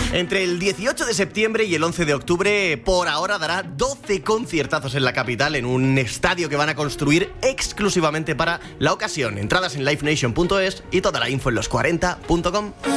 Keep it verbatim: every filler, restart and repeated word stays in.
Entre el dieciocho de septiembre y el once de octubre, por ahora dará doce conciertazos en la capital en un estadio que van a construir exclusivamente para la ocasión. Entradas en live nation punto es y toda la info en los cuarenta punto com.